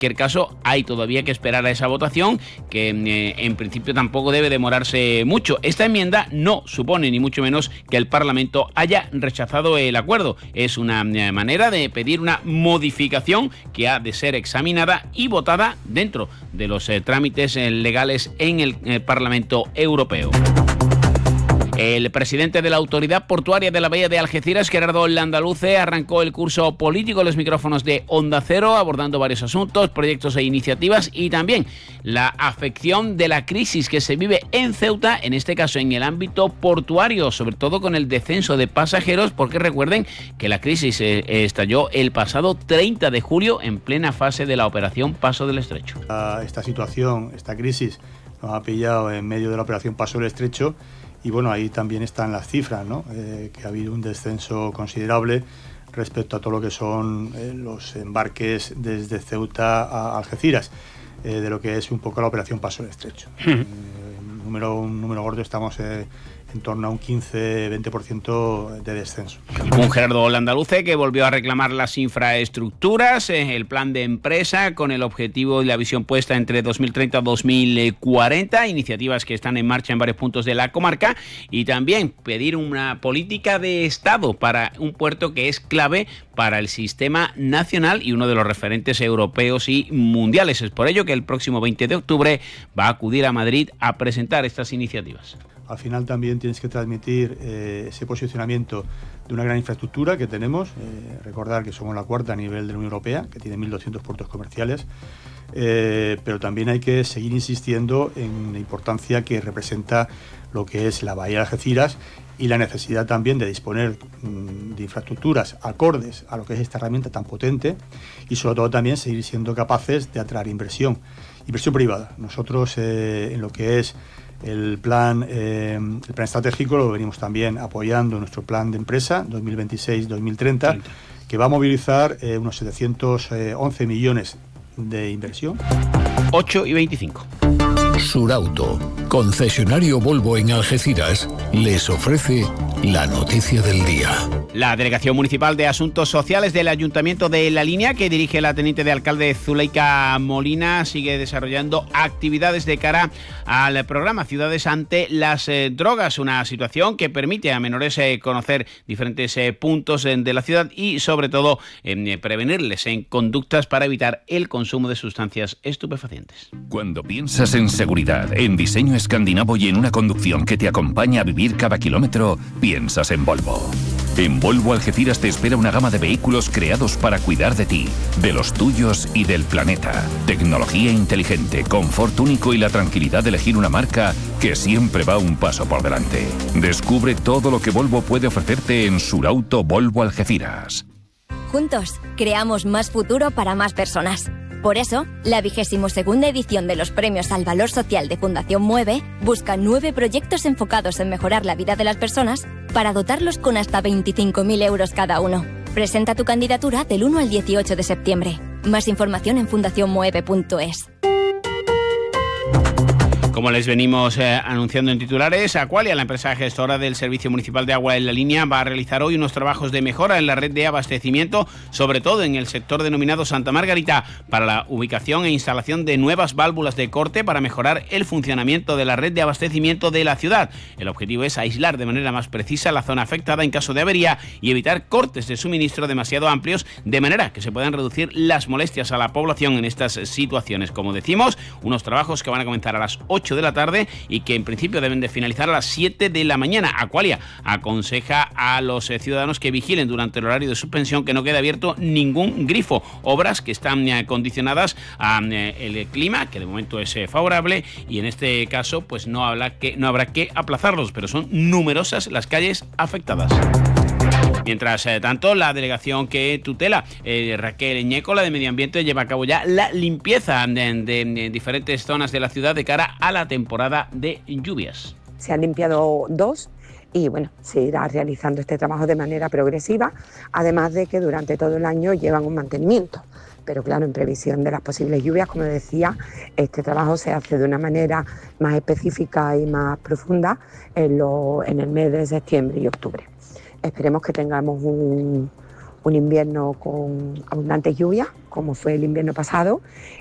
cualquier caso, hay todavía que esperar a esa votación, que en principio tampoco debe demorarse mucho. Esta enmienda no supone ni mucho menos que el Parlamento haya rechazado el acuerdo. Es una manera de pedir una modificación que ha de ser examinada y votada dentro de los trámites legales en el Parlamento Europeo. El presidente de la Autoridad Portuaria de la Bahía de Algeciras, Gerardo Landaluce, arrancó el curso político en los micrófonos de Onda Cero, abordando varios asuntos, proyectos e iniciativas y también la afección de la crisis que se vive en Ceuta, en este caso en el ámbito portuario, sobre todo con el descenso de pasajeros, porque recuerden que la crisis estalló el pasado 30 de julio en plena fase de la operación Paso del Estrecho. Esta situación, esta crisis, nos ha pillado en medio de la operación Paso del Estrecho. Y bueno, ahí también están las cifras, ¿no? Que ha habido un descenso considerable respecto a todo lo que son los embarques desde Ceuta a Algeciras, de lo que es un poco la operación Paso del Estrecho. Un número gordo, estamos en torno a un 15-20% de descenso. Un Gerardo Landaluce que volvió a reclamar las infraestructuras, el plan de empresa con el objetivo y la visión puesta entre 2030 y 2040, iniciativas que están en marcha en varios puntos de la comarca, y también pedir una política de Estado para un puerto que es clave para el sistema nacional y uno de los referentes europeos y mundiales. Es por ello que el próximo 20 de octubre va a acudir a Madrid a presentar estas iniciativas. Al final también tienes que transmitir ese posicionamiento de una gran infraestructura que tenemos. Recordar que somos la cuarta a nivel de la Unión Europea, que tiene 1.200 puertos comerciales, pero también hay que seguir insistiendo en la importancia que representa lo que es la Bahía de Algeciras y la necesidad también de disponer de infraestructuras acordes a lo que es esta herramienta tan potente, y sobre todo también seguir siendo capaces de atraer inversión privada. Nosotros en lo que es el plan estratégico lo venimos también apoyando en nuestro plan de empresa 2026-2030, que va a movilizar unos 711 millones de inversión. 8:25. Surauto, concesionario Volvo en Algeciras, les ofrece la noticia del día. La Delegación Municipal de Asuntos Sociales del Ayuntamiento de La Línea, que dirige la teniente de alcalde Zuleika Molina, sigue desarrollando actividades de cara al programa Ciudades ante las drogas, una situación que permite a menores conocer diferentes puntos de la ciudad y sobre todo prevenirles en conductas para evitar el consumo de sustancias estupefacientes. Cuando piensas en seguridad, en diseño escandinavo y en una conducción que te acompaña a vivir cada kilómetro, piensas en Volvo. En Volvo Algeciras te espera una gama de vehículos creados para cuidar de ti, de los tuyos y del planeta. Tecnología inteligente, confort único y la tranquilidad de elegir una marca que siempre va un paso por delante. Descubre todo lo que Volvo puede ofrecerte en Surauto Volvo Algeciras. Juntos, creamos más futuro para más personas. Por eso, la 22ª edición de los Premios al Valor Social de Fundación Mueve busca 9 proyectos enfocados en mejorar la vida de las personas para dotarlos con hasta 25.000 euros cada uno. Presenta tu candidatura del 1 al 18 de septiembre. Más información en fundacionmueve.es. Como les venimos anunciando en titulares, Aqualia, la empresa gestora del Servicio Municipal de Agua en La Línea, va a realizar hoy unos trabajos de mejora en la red de abastecimiento, sobre todo en el sector denominado Santa Margarita, para la ubicación e instalación de nuevas válvulas de corte para mejorar el funcionamiento de la red de abastecimiento de la ciudad. El objetivo es aislar de manera más precisa la zona afectada en caso de avería y evitar cortes de suministro demasiado amplios, de manera que se puedan reducir las molestias a la población en estas situaciones. Como decimos, unos trabajos que van a comenzar a las 8 de la tarde y que en principio deben de finalizar a las 7 de la mañana. Aqualia aconseja a los ciudadanos que vigilen durante el horario de suspensión que no quede abierto ningún grifo. Obras que están condicionadas al clima, que de momento es favorable, y en este caso pues no habrá que aplazarlos, pero son numerosas las calles afectadas. Mientras tanto, la delegación que tutela Raquel Ñeco, la de Medio Ambiente, lleva a cabo ya la limpieza de diferentes zonas de la ciudad de cara a la temporada de lluvias. Se han limpiado 2 y bueno, se irá realizando este trabajo de manera progresiva, además de que durante todo el año llevan un mantenimiento. Pero claro, en previsión de las posibles lluvias, como decía, este trabajo se hace de una manera más específica y más profunda en el mes de septiembre y octubre. Esperemos que tengamos un invierno con abundantes lluvias, como fue el invierno pasado,